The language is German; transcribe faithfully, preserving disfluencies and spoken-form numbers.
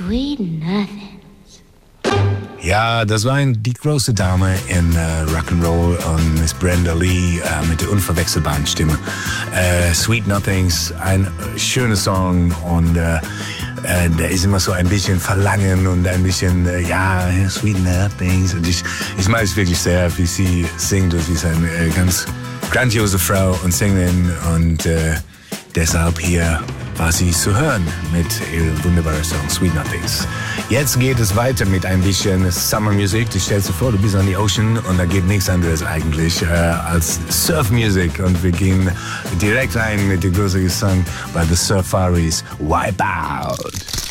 Sweet Nothings. Ja, das war die große Dame in äh, Rock'n'Roll und Miss Brenda Lee äh, mit der unverwechselbaren Stimme. Äh, Sweet Nothings, ein äh, schöner Song und äh, äh, der ist immer so ein bisschen Verlangen und ein bisschen, äh, ja, Sweet Nothings. Und ich, ich mag es wirklich sehr, wie sie singt und sie ist eine äh, ganz grandiose Frau und Sängerin und äh, deshalb hier war sie zu hören mit ihrem wunderbaren Song Sweet Nothings. Jetzt geht es weiter mit ein bisschen Summer Music. Du stellst dir vor, du bist an die Ocean und da geht nichts anderes eigentlich äh, als Surf Music. Und wir gehen direkt rein mit dem großen Song bei The Surfaris, Wipe Out.